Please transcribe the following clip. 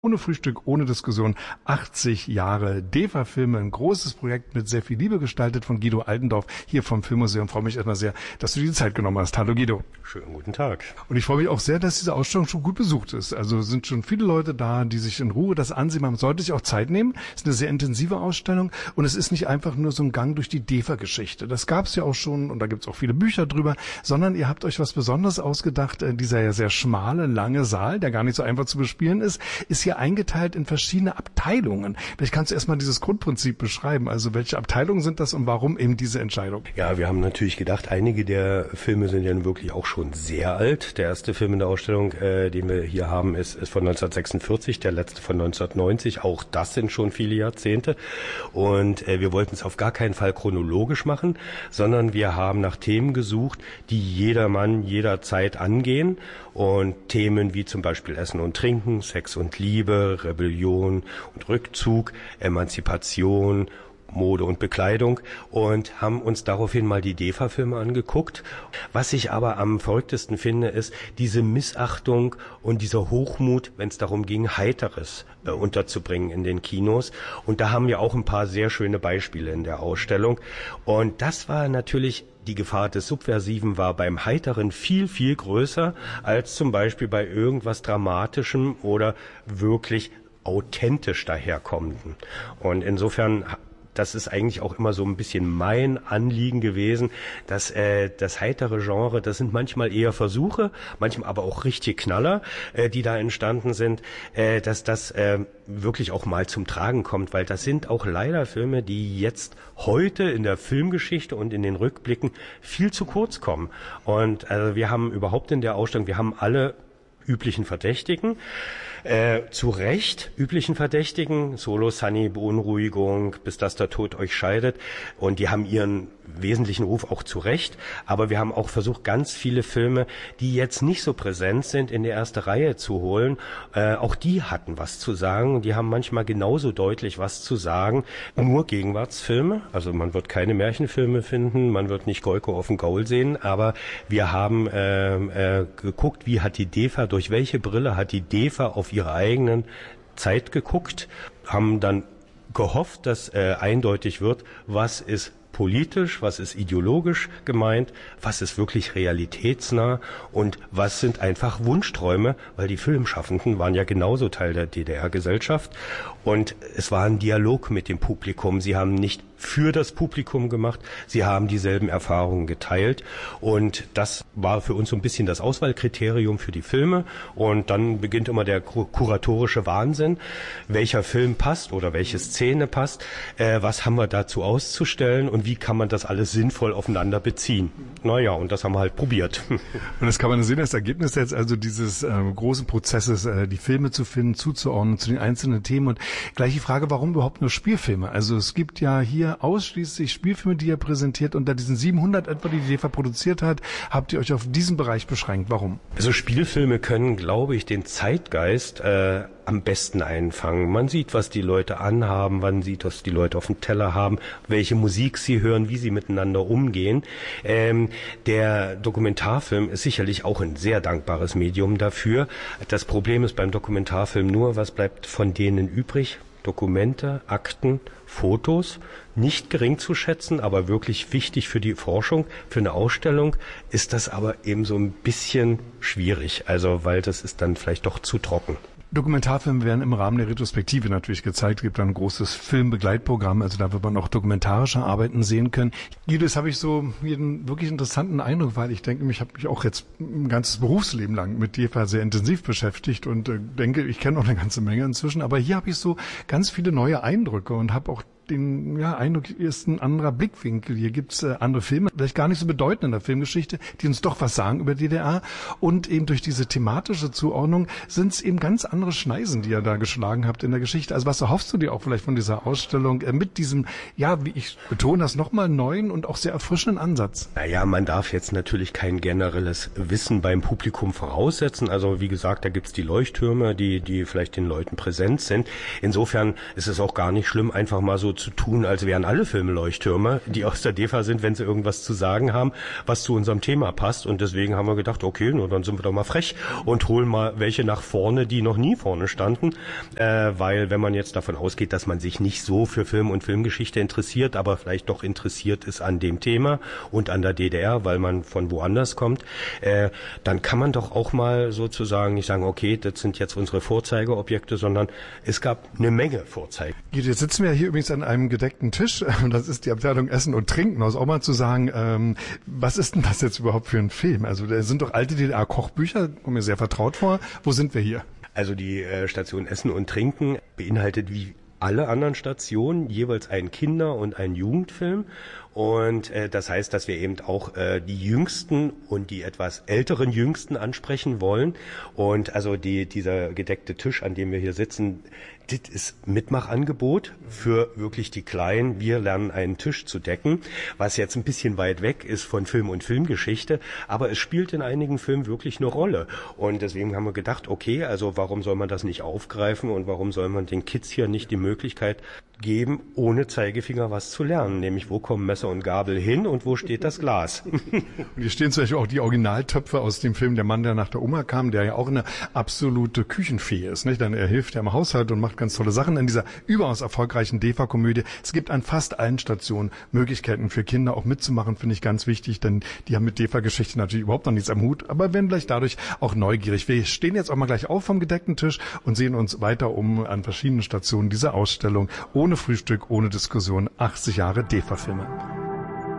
Ohne Frühstück, ohne Diskussion, 80 Jahre DEFA-Filme, ein großes Projekt mit sehr viel Liebe gestaltet von Guido Altendorf hier vom Filmmuseum. Ich freue mich erstmal sehr, dass du dir die Zeit genommen hast. Hallo Guido. Schönen guten Tag. Und ich freue mich auch sehr, dass diese Ausstellung schon gut besucht ist. Also sind schon viele Leute da, die sich in Ruhe das ansehen. Man sollte sich auch Zeit nehmen. Es ist eine sehr intensive Ausstellung und es ist nicht einfach nur so ein Gang durch die DEFA-Geschichte. Das gab es ja auch schon und da gibt es auch viele Bücher drüber, sondern ihr habt euch was Besonderes ausgedacht. Dieser ja sehr schmale, lange Saal, der gar nicht so einfach zu bespielen ist hier eingeteilt in verschiedene Abteilungen. Vielleicht kannst du erstmal dieses Grundprinzip beschreiben. Also welche Abteilungen sind das und warum eben diese Entscheidung? Ja, wir haben natürlich gedacht, einige der Filme sind ja wirklich auch schon sehr alt. Der erste Film in der Ausstellung, den wir hier haben, ist von 1946, der letzte von 1990. Auch das sind schon viele Jahrzehnte. Und wir wollten es auf gar keinen Fall chronologisch machen, sondern wir haben nach Themen gesucht, die jedermann jederzeit angehen. Und Themen wie zum Beispiel Essen und Trinken, Sex und Liebe, Rebellion und Rückzug, Emanzipation, Mode und Bekleidung und haben uns daraufhin mal die DEFA-Filme angeguckt. Was ich aber am verrücktesten finde, ist diese Missachtung und dieser Hochmut, wenn es darum ging, Heiteres unterzubringen in den Kinos. Und da haben wir auch ein paar sehr schöne Beispiele in der Ausstellung. Und das war natürlich, die Gefahr des Subversiven war beim Heiteren viel, viel größer als zum Beispiel bei irgendwas Dramatischem oder wirklich authentisch daherkommenden. Und insofern, das ist eigentlich auch immer so ein bisschen mein Anliegen gewesen, dass das heitere Genre, das sind manchmal eher Versuche, manchmal aber auch richtige Knaller, die da entstanden sind, dass das wirklich auch mal zum Tragen kommt, weil das sind auch leider Filme, die jetzt heute in der Filmgeschichte und in den Rückblicken viel zu kurz kommen. Und also wir haben überhaupt in der Ausstellung, wir haben alle üblichen Verdächtigen, zu Recht üblichen Verdächtigen, Solo, Sunny, Beunruhigung, bis dass der Tod euch scheidet, und die haben ihren wesentlichen Ruf auch zu Recht, aber wir haben auch versucht, ganz viele Filme, die jetzt nicht so präsent sind, in die erste Reihe zu holen. Auch die hatten was zu sagen, die haben manchmal genauso deutlich was zu sagen. Nur Gegenwartsfilme, also man wird keine Märchenfilme finden, man wird nicht Goiko auf dem Gaul sehen, aber wir haben geguckt, wie hat die DEFA, durch welche Brille hat die DEFA auf ihre eigenen Zeit geguckt, haben dann gehofft, dass eindeutig wird, was ist politisch, was ist ideologisch gemeint, was ist wirklich realitätsnah und was sind einfach Wunschträume, weil die Filmschaffenden waren ja genauso Teil der DDR-Gesellschaft und es war ein Dialog mit dem Publikum. Sie haben nicht für das Publikum gemacht, sie haben dieselben Erfahrungen geteilt und das war für uns so ein bisschen das Auswahlkriterium für die Filme und dann beginnt immer der kuratorische Wahnsinn, welcher Film passt oder welche Szene passt, was haben wir dazu auszustellen und wie kann man das alles sinnvoll aufeinander beziehen. Naja, und das haben wir halt probiert. Und das kann man sehen, das Ergebnis jetzt also dieses großen Prozesses, die Filme zu finden, zuzuordnen zu den einzelnen Themen und gleich die Frage, warum überhaupt nur Spielfilme? Also es gibt ja hier ausschließlich Spielfilme, die ihr präsentiert. Unter diesen 700 etwa, die DEFA produziert hat, habt ihr euch auf diesen Bereich beschränkt. Warum? Also Spielfilme können, glaube ich, den Zeitgeist am besten einfangen. Man sieht, was die Leute anhaben, man sieht, was die Leute auf dem Teller haben, welche Musik sie hören, wie sie miteinander umgehen. Der Dokumentarfilm ist sicherlich auch ein sehr dankbares Medium dafür. Das Problem ist beim Dokumentarfilm nur, was bleibt von denen übrig? Dokumente, Akten, Fotos, nicht gering zu schätzen, aber wirklich wichtig für die Forschung, für eine Ausstellung ist das aber eben so ein bisschen schwierig, also weil das ist dann vielleicht doch zu trocken. Dokumentarfilme werden im Rahmen der Retrospektive natürlich gezeigt. Es gibt dann ein großes Filmbegleitprogramm, also da wird man auch dokumentarische Arbeiten sehen können. Jedes habe ich so einen wirklich interessanten Eindruck, weil ich denke, ich habe mich auch jetzt ein ganzes Berufsleben lang mit DEFA sehr intensiv beschäftigt und denke, ich kenne auch eine ganze Menge inzwischen. Aber hier habe ich so ganz viele neue Eindrücke und habe auch den Eindruck, hier ist ein anderer Blickwinkel. Hier gibt's andere Filme, vielleicht gar nicht so bedeutend in der Filmgeschichte, die uns doch was sagen über DDR. Und eben durch diese thematische Zuordnung sind es eben ganz andere Schneisen, die ihr da geschlagen habt in der Geschichte. Also was erhoffst du dir auch vielleicht von dieser Ausstellung mit diesem, wie ich betone das nochmal, neuen und auch sehr erfrischenden Ansatz? Naja, man darf jetzt natürlich kein generelles Wissen beim Publikum voraussetzen. Also wie gesagt, da gibt's die Leuchttürme, die vielleicht den Leuten präsent sind. Insofern ist es auch gar nicht schlimm, einfach mal so zu tun, als wären alle Filme Leuchttürme, die aus der DEFA sind, wenn sie irgendwas zu sagen haben, was zu unserem Thema passt. Und deswegen haben wir gedacht, okay, nur dann sind wir doch mal frech und holen mal welche nach vorne, die noch nie vorne standen. Weil wenn man jetzt davon ausgeht, dass man sich nicht so für Film und Filmgeschichte interessiert, aber vielleicht doch interessiert ist an dem Thema und an der DDR, weil man von woanders kommt, dann kann man doch auch mal sozusagen nicht sagen, okay, das sind jetzt unsere Vorzeigeobjekte, sondern es gab eine Menge Vorzeigen. Jetzt sitzen wir hier übrigens an einem gedeckten Tisch. Das ist die Abteilung Essen und Trinken. Also auch mal zu sagen, was ist denn das jetzt überhaupt für ein Film? Also da sind doch alte DDR-Kochbücher, kommen mir sehr vertraut vor. Wo sind wir hier? Also die Station Essen und Trinken beinhaltet wie alle anderen Stationen jeweils einen Kinder- und einen Jugendfilm. Und das heißt, dass wir eben auch die Jüngsten und die etwas älteren Jüngsten ansprechen wollen. Und also dieser gedeckte Tisch, an dem wir hier sitzen, das ist Mitmachangebot für wirklich die Kleinen. Wir lernen einen Tisch zu decken, was jetzt ein bisschen weit weg ist von Film und Filmgeschichte, aber es spielt in einigen Filmen wirklich eine Rolle. Und deswegen haben wir gedacht, okay, also warum soll man das nicht aufgreifen und warum soll man den Kids hier nicht die Möglichkeit geben, ohne Zeigefinger was zu lernen, nämlich wo kommen Messer und Gabel hin und wo steht das Glas. Und hier stehen zum Beispiel auch die Originaltöpfe aus dem Film Der Mann, der nach der Oma kam, der ja auch eine absolute Küchenfee ist, nicht? Denn er hilft ja im Haushalt und macht ganz tolle Sachen in dieser überaus erfolgreichen DEFA-Komödie. Es gibt an fast allen Stationen Möglichkeiten für Kinder auch mitzumachen, finde ich ganz wichtig, denn die haben mit DEFA-Geschichte natürlich überhaupt noch nichts am Hut, aber werden vielleicht dadurch auch neugierig. Wir stehen jetzt auch mal gleich auf vom gedeckten Tisch und sehen uns weiter um an verschiedenen Stationen dieser Ausstellung. Ohne Frühstück, ohne Diskussion, 80 Jahre DEFA-Filme.